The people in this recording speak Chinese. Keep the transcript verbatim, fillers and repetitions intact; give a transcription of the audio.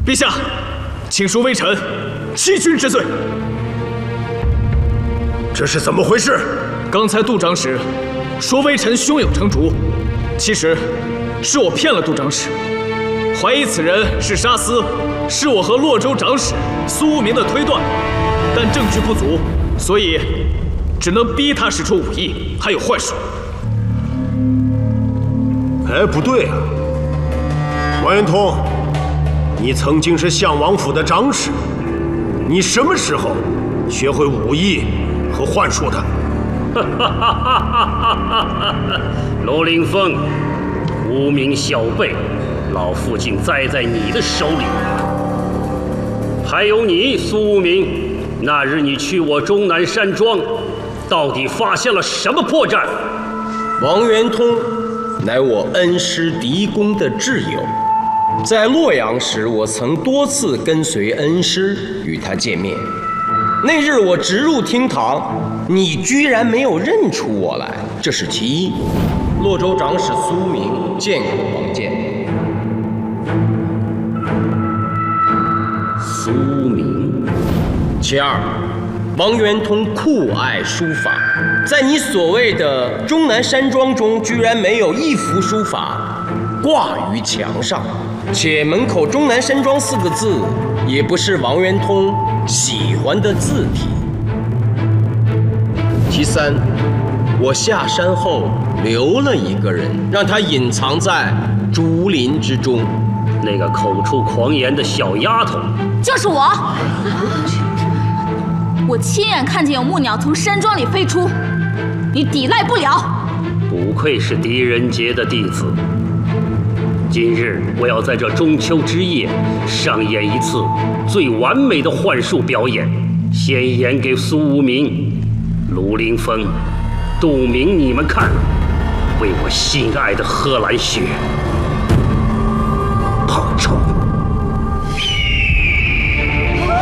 陛下，请恕微臣欺君之罪。 这是怎么回事？ 刚才杜长史说微臣胸有成竹，其实是我骗了杜长史，怀疑此人是沙司，是我和洛州长史苏无名的推断，但证据不足，所以只能逼他使出武艺，还有幻术。 哎，不对啊，王元通，你曾经是相王府的长史，你什么时候学会武艺和幻术的？ 哈哈哈哈哈哈！楼凌风，无名小辈，老父竟栽在你的手里。还有你，苏无名，那日你去我终南山庄，到底发现了什么破绽？ 王元通乃我恩师狄公的挚友，在洛阳时，我曾多次跟随恩师与他见面。那日我直入厅堂，你居然没有认出我来，这是其一。洛州长史苏无名见过王建。 苏无名。 其二，王元通酷爱书法，在你所谓的终南山庄中，居然没有一幅书法挂于墙上，且门口终南山庄四个字也不是王元通喜欢的字体。其三，我下山后留了一个人，让他隐藏在竹林之中。 那个口出狂言的小丫头， 就是我。我亲眼看见有木鸟从山庄里飞出，你抵赖不了。 不愧是狄仁杰的弟子。今日我要在这中秋之夜上演一次最完美的幻术表演，先演给苏无名、卢凌风、杜明你们看，为我心爱的贺兰雪